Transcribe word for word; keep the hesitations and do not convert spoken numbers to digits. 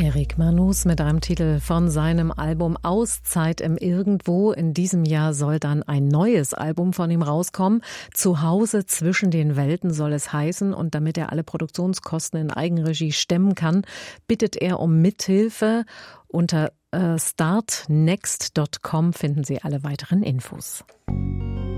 Erik Manus mit einem Titel von seinem Album Auszeit im Irgendwo. In diesem Jahr soll dann ein neues Album von ihm rauskommen. Zuhause zwischen den Welten soll es heißen. Und damit er alle Produktionskosten in Eigenregie stemmen kann, bittet er um Mithilfe. Unter äh, start next dot com finden Sie alle weiteren Infos.